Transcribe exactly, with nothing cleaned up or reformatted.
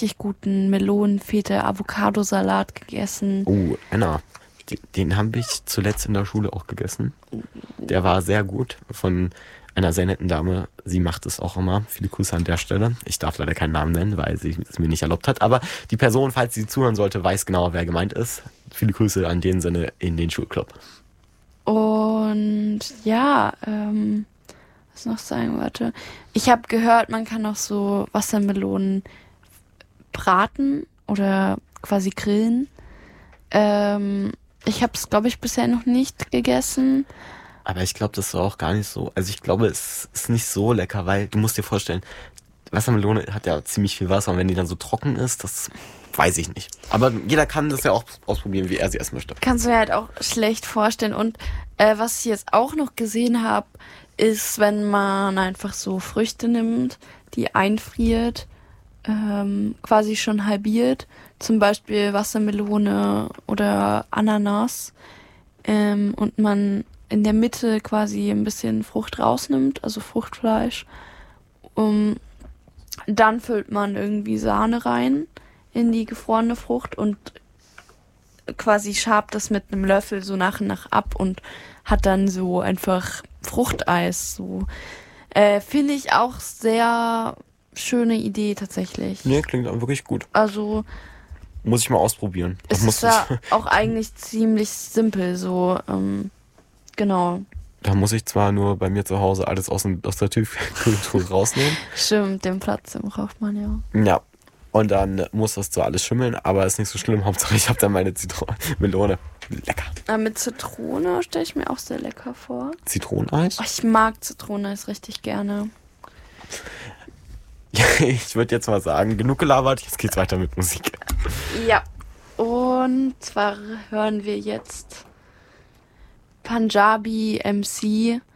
richtig guten Melonenfeta-Avocado-Salat gegessen. Oh, Anna, den, den habe ich zuletzt in der Schule auch gegessen. Der war sehr gut, von einer sehr netten Dame. Sie macht es auch immer. Viele Grüße an der Stelle. Ich darf leider keinen Namen nennen, weil sie es mir nicht erlaubt hat. Aber die Person, falls sie zuhören sollte, weiß genau, wer gemeint ist. Viele Grüße an den Sinne in den Schulclub. Und ja, ähm, was noch sagen, warte. Ich habe gehört, man kann auch so Wassermelonen braten oder quasi grillen. Ähm, ich habe es, glaube ich, bisher noch nicht gegessen. Aber ich glaube, das ist auch gar nicht so. Also ich glaube, es ist nicht so lecker, weil du musst dir vorstellen, Wassermelone hat ja ziemlich viel Wasser und wenn die dann so trocken ist, das weiß ich nicht. Aber jeder kann das ja auch ausprobieren, wie er sie essen möchte. Kannst du dir halt auch schlecht vorstellen. Und äh, was ich jetzt auch noch gesehen habe, ist, wenn man einfach so Früchte nimmt, die einfriert, ähm, quasi schon halbiert, zum Beispiel Wassermelone oder Ananas, ähm, und man in der Mitte quasi ein bisschen Frucht rausnimmt, also Fruchtfleisch. Um, dann füllt man irgendwie Sahne rein in die gefrorene Frucht und quasi schabt das mit einem Löffel so nach und nach ab und hat dann so einfach Fruchteis. So äh, finde ich auch sehr schöne Idee tatsächlich. Nee, klingt auch wirklich gut. Also muss ich mal ausprobieren. Das es muss ist ja auch eigentlich ziemlich simpel so. Ähm, genau. Da muss ich zwar nur bei mir zu Hause alles aus, dem, aus der Tiefkühltruhe rausnehmen. Stimmt, den Platz den braucht man ja. Ja. Und dann muss das zwar alles schimmeln, aber ist nicht so schlimm. Hauptsache ich habe dann meine Zitronenmelone. Lecker. Aber mit Zitrone stelle ich mir auch sehr lecker vor. Zitroneneis? Oh, ich mag Zitroneneis richtig gerne. Ja, ich würde jetzt mal sagen, genug gelabert, jetzt geht's weiter mit Musik. Ja. Und zwar hören wir jetzt Punjabi M C